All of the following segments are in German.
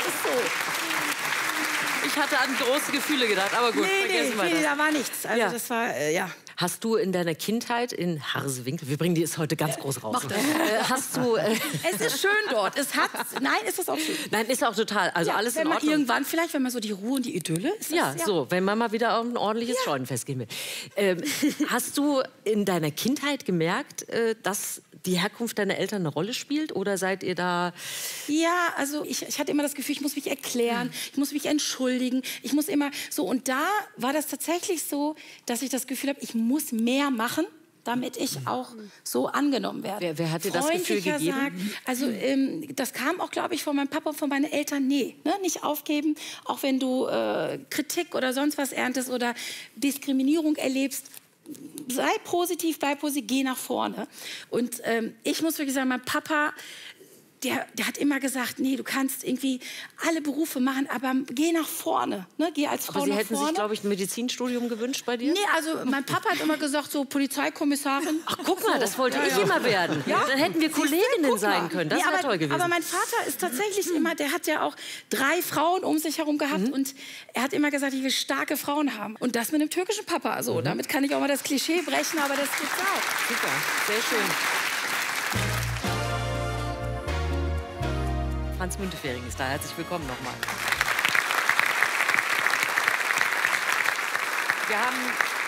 ist so. Ich hatte an große Gefühle gedacht, aber gut, vergessen wir das. Nee, da war nichts. Also das war, ja. Hast du in deiner Kindheit in Harsewinkel, wir bringen die es heute ganz groß raus. Hast du... Es ist schön dort. Nein, ist das auch schön. Nein, ist auch total. Also ja, alles wenn in man Ordnung. irgendwann vielleicht, wenn man so die Ruhe und die Idylle... Ist das, Ja, so, wenn man mal wieder auf ein ordentliches Scheunenfest gehen will. Hast du in deiner Kindheit gemerkt, dass die Herkunft deiner Eltern eine Rolle spielt? Oder seid ihr da... Ja, also ich hatte immer das Gefühl, ich muss mich erklären, ich muss mich entschuldigen, ich muss immer so. Und da war das tatsächlich so, dass ich das Gefühl habe, ich muss mehr machen, damit ich auch so angenommen werde. Wer hat dir das Gefühl gegeben? Also das kam auch, glaube ich, von meinem Papa und von meinen Eltern. Nee, ne, nicht aufgeben, auch wenn du Kritik oder sonst was erntest oder Diskriminierung erlebst. Sei positiv, bleib positiv, geh nach vorne. Und ich muss wirklich sagen, mein Papa, der hat immer gesagt, nee, du kannst irgendwie alle Berufe machen, aber geh nach vorne, ne? Geh als Frau nach vorne. Sie hätten sich, glaube ich, ein Medizinstudium gewünscht bei dir? Nee, also mein Papa hat immer gesagt, so Polizeikommissarin. Ach, guck mal, das wollte ich immer werden. Ja? Dann hätten wir Kolleginnen sein können, das wäre toll gewesen. Aber mein Vater ist tatsächlich immer, der hat ja auch 3 Frauen um sich herum gehabt und er hat immer gesagt, ich will starke Frauen haben. Und das mit dem türkischen Papa, also damit kann ich auch mal das Klischee brechen, aber das gibt's auch. Super, sehr schön. Franz Müntefering ist da. Herzlich willkommen nochmal. Wir haben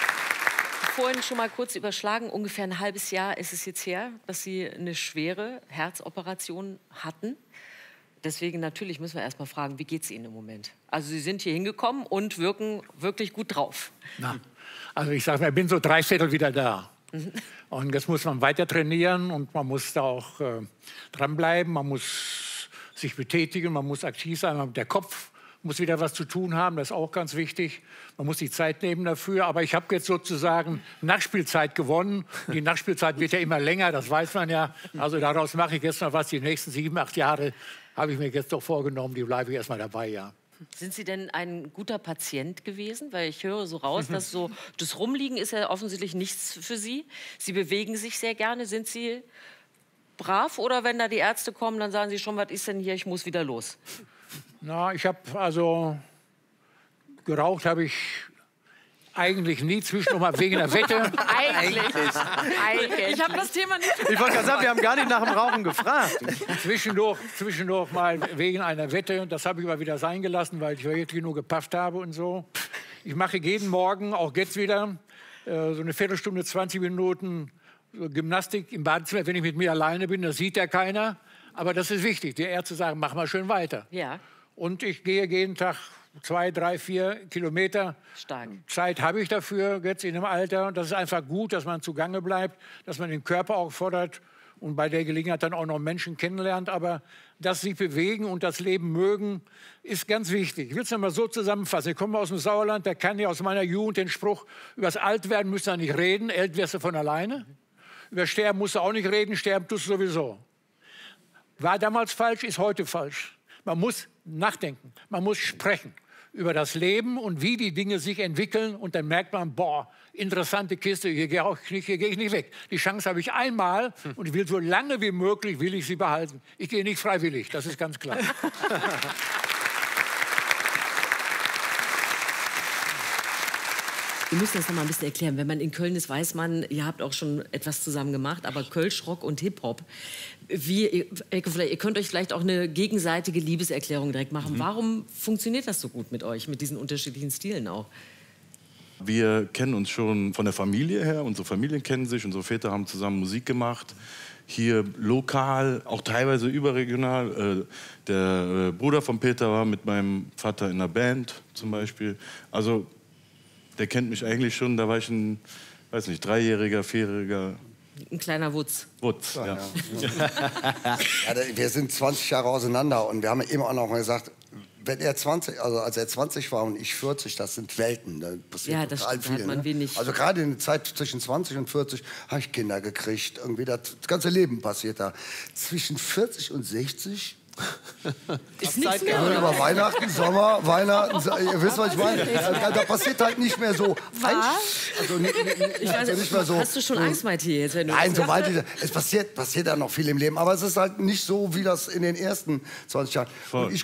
vorhin schon mal kurz überschlagen, ungefähr ein halbes Jahr ist es jetzt her, dass Sie eine schwere Herzoperation hatten. Deswegen natürlich müssen wir erst mal fragen, wie geht es Ihnen im Moment? Also Sie sind hier hingekommen und wirken wirklich gut drauf. Na, also ich sage mal, ich bin so 3/4 wieder da. Und jetzt muss man weiter trainieren und man muss da auch dranbleiben, man muss sich betätigen, man muss aktiv sein, der Kopf muss wieder was zu tun haben, das ist auch ganz wichtig. Man muss die Zeit nehmen dafür, aber ich habe jetzt sozusagen Nachspielzeit gewonnen. Die Nachspielzeit wird ja immer länger, das weiß man ja. Also daraus mache ich jetzt noch was, die nächsten 7, 8 Jahre habe ich mir jetzt doch vorgenommen, die bleibe ich erst mal dabei, ja. Sind Sie denn ein guter Patient gewesen? Weil ich höre so raus, dass so das Rumliegen ist ja offensichtlich nichts für Sie. Sie bewegen sich sehr gerne. Sind Sie brav oder wenn da die Ärzte kommen, dann sagen Sie schon, was ist denn hier, ich muss wieder los? Na, ich habe also geraucht habe ich eigentlich nie, zwischendurch mal wegen der Wette. Eigentlich. Ich habe das Thema nicht. Ich wollte gerade sagen, wir haben gar nicht nach dem Rauchen gefragt. Zwischendurch mal wegen einer Wette. Das habe ich aber wieder sein gelassen, weil ich wirklich nur gepafft habe und so. Ich mache jeden Morgen, auch jetzt wieder, so eine Viertelstunde, 20 Minuten Gymnastik im Badezimmer, wenn ich mit mir alleine bin. Das sieht ja keiner. Aber das ist wichtig. Die Ärzte sagen, mach mal schön weiter. Ja. Und ich gehe jeden Tag 2, 3, 4 Kilometer. Stark. Zeit habe ich dafür jetzt in dem Alter. Und das ist einfach gut, dass man zugange bleibt, dass man den Körper auch fordert und bei der Gelegenheit dann auch noch Menschen kennenlernt. Aber das sich bewegen und das Leben mögen, ist ganz wichtig. Ich will es noch mal so zusammenfassen. Ich komme aus dem Sauerland, da kann ich aus meiner Jugend den Spruch, über das Altwerden müssen wir nicht reden, älter wirst du von alleine. Über Sterben musst du auch nicht reden, sterben tust du sowieso. War damals falsch, ist heute falsch. Man muss nachdenken, man muss sprechen über das Leben und wie die Dinge sich entwickeln. Und dann merkt man, boah, interessante Kiste, hier gehe ich nicht weg. Die Chance habe ich einmal und ich will so lange wie möglich, will ich sie behalten. Ich gehe nicht freiwillig, das ist ganz klar. Ihr müsst das noch mal ein bisschen erklären. Wenn man in Köln ist, weiß man, ihr habt auch schon etwas zusammen gemacht, aber Kölsch-Rock und Hip-Hop. Ihr könnt euch vielleicht auch eine gegenseitige Liebeserklärung direkt machen. Warum funktioniert das so gut mit euch, mit diesen unterschiedlichen Stilen auch? Wir kennen uns schon von der Familie her. Unsere Familien kennen sich, unsere Väter haben zusammen Musik gemacht. Hier lokal, auch teilweise überregional. Der Bruder von Peter war mit meinem Vater in einer Band zum Beispiel. Also der kennt mich eigentlich schon, da war ich ein, weiß nicht, 3-Jähriger, 4-Jähriger. Ein kleiner Wutz. Wutz, ja. Ja, wir sind 20 Jahre auseinander und wir haben eben auch noch mal gesagt, wenn er 20, also als er 20 war und ich 40, das sind Welten. Da passiert Ja, das total stimmt, viel. hat man wenig. Also gerade in der Zeit zwischen 20 und 40 habe ich Kinder gekriegt. Irgendwie das ganze Leben passiert da. Zwischen 40 und 60 Ist nichts mehr, also oder? über Weihnachten, Sommer, ihr wisst, was ich meine. Da passiert halt nicht mehr so. Also nicht mehr so. Hast du schon Angst, Matthias? Jetzt, wenn du Nein, es passiert da noch viel im Leben, aber es ist halt nicht so, wie das in den ersten 20 Jahren. Und ich